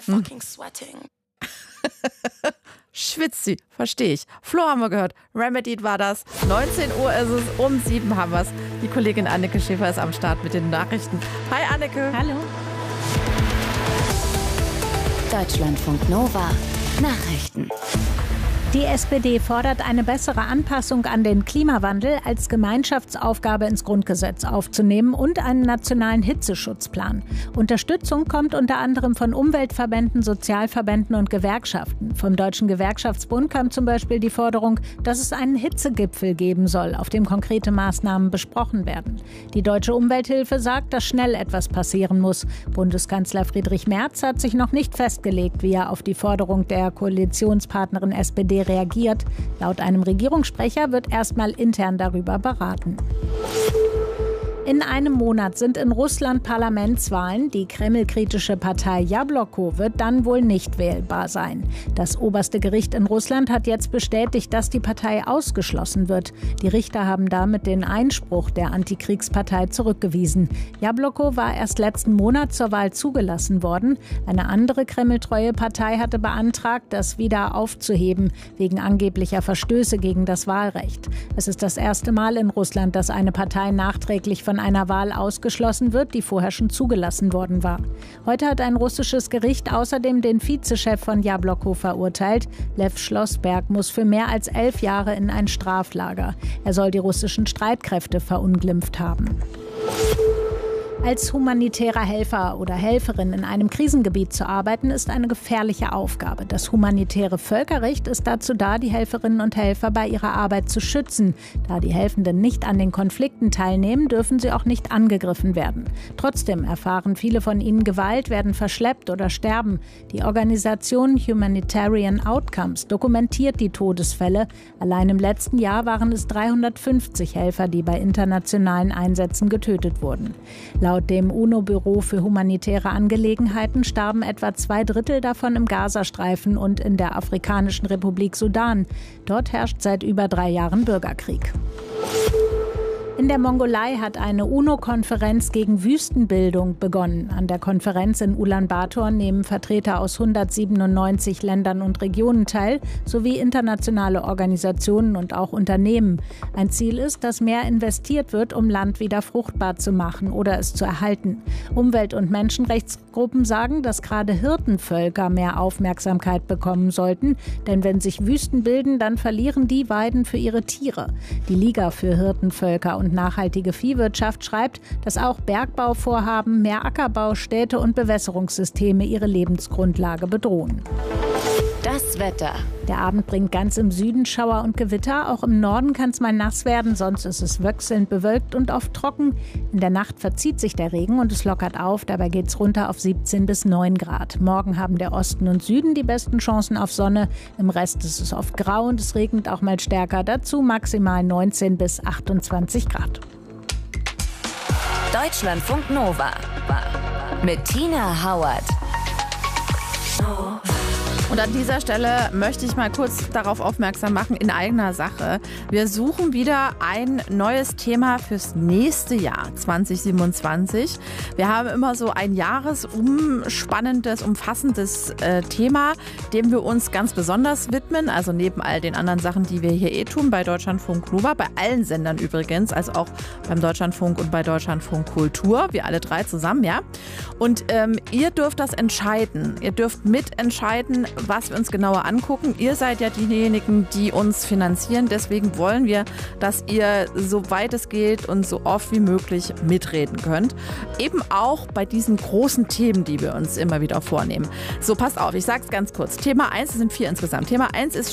Schwitzt sie, verstehe ich. Flo haben wir gehört, Remedied war das. 19 Uhr ist es, um 7 haben wir es. Die Kollegin Anneke Schäfer ist am Start mit den Nachrichten. Hi Anneke. Hallo. Deutschlandfunk Nova Nachrichten. Die SPD fordert eine bessere Anpassung an den Klimawandel als Gemeinschaftsaufgabe ins Grundgesetz aufzunehmen und einen nationalen Hitzeschutzplan. Unterstützung kommt unter anderem von Umweltverbänden, Sozialverbänden und Gewerkschaften. Vom Deutschen Gewerkschaftsbund kam zum Beispiel die Forderung, dass es einen Hitzegipfel geben soll, auf dem konkrete Maßnahmen besprochen werden. Die Deutsche Umwelthilfe sagt, dass schnell etwas passieren muss. Bundeskanzler Friedrich Merz hat sich noch nicht festgelegt, wie er auf die Forderung der Koalitionspartnerin SPD reagiert. Laut einem Regierungssprecher wird erstmal intern darüber beraten. In einem Monat sind in Russland Parlamentswahlen. Die kremlkritische Partei Jabloko wird dann wohl nicht wählbar sein. Das oberste Gericht in Russland hat jetzt bestätigt, dass die Partei ausgeschlossen wird. Die Richter haben damit den Einspruch der Antikriegspartei zurückgewiesen. Jabloko war erst letzten Monat zur Wahl zugelassen worden. Eine andere kremltreue Partei hatte beantragt, das wieder aufzuheben, wegen angeblicher Verstöße gegen das Wahlrecht. Es ist das erste Mal in Russland, dass eine Partei nachträglich von einer Wahl ausgeschlossen wird, die vorher schon zugelassen worden war. Heute hat ein russisches Gericht außerdem den Vizechef von Jabloko verurteilt. Lev Schlossberg muss für mehr als 11 Jahre in ein Straflager. Er soll die russischen Streitkräfte verunglimpft haben. Als humanitärer Helfer oder Helferin in einem Krisengebiet zu arbeiten, ist eine gefährliche Aufgabe. Das humanitäre Völkerrecht ist dazu da, die Helferinnen und Helfer bei ihrer Arbeit zu schützen. Da die Helfenden nicht an den Konflikten teilnehmen, dürfen sie auch nicht angegriffen werden. Trotzdem erfahren viele von ihnen Gewalt, werden verschleppt oder sterben. Die Organisation Humanitarian Outcomes dokumentiert die Todesfälle. Allein im letzten Jahr waren es 350 Helfer, die bei internationalen Einsätzen getötet wurden. Laut dem UNO-Büro für humanitäre Angelegenheiten starben etwa 2/3 davon im Gazastreifen und in der Afrikanischen Republik Sudan. Dort herrscht seit über 3 Jahren Bürgerkrieg. In der Mongolei hat eine UNO-Konferenz gegen Wüstenbildung begonnen. An der Konferenz in Ulaanbaatar nehmen Vertreter aus 197 Ländern und Regionen teil, sowie internationale Organisationen und auch Unternehmen. Ein Ziel ist, dass mehr investiert wird, um Land wieder fruchtbar zu machen oder es zu erhalten. Umwelt- und Menschenrechtsgruppen sagen, dass gerade Hirtenvölker mehr Aufmerksamkeit bekommen sollten, denn wenn sich Wüsten bilden, dann verlieren die Weiden für ihre Tiere. Die Liga für Hirtenvölker und nachhaltige Viehwirtschaft schreibt, dass auch Bergbauvorhaben, mehr Ackerbau, Städte und Bewässerungssysteme ihre Lebensgrundlage bedrohen. Das Wetter. Der Abend bringt ganz im Süden Schauer und Gewitter. Auch im Norden kann es mal nass werden, sonst ist es wechselnd bewölkt und oft trocken. In der Nacht verzieht sich der Regen und es lockert auf. Dabei geht es runter auf 17 bis 9 Grad. Morgen haben der Osten und Süden die besten Chancen auf Sonne. Im Rest ist es oft grau und es regnet auch mal stärker. Dazu maximal 19 bis 28 Grad. Deutschlandfunk Nova mit Tina Hauert. Und an dieser Stelle möchte ich mal kurz darauf aufmerksam machen, in eigener Sache. Wir suchen wieder ein neues Thema fürs nächste Jahr 2027. Wir haben immer so ein jahresumspannendes, umfassendes Thema, dem wir uns ganz besonders widmen. Also neben all den anderen Sachen, die wir hier tun, bei Deutschlandfunk Nova, bei allen Sendern übrigens, also auch beim Deutschlandfunk und bei Deutschlandfunk Kultur, wir alle 3 zusammen, ja. Und ihr dürft das entscheiden. Ihr dürft mitentscheiden, was wir uns genauer angucken. Ihr seid ja diejenigen, die uns finanzieren. Deswegen wollen wir, dass ihr so weit es geht und so oft wie möglich mitreden könnt. Eben auch bei diesen großen Themen, die wir uns immer wieder vornehmen. So, passt auf, ich sag's ganz kurz. Thema 1, es sind 4 insgesamt. Thema 1 ist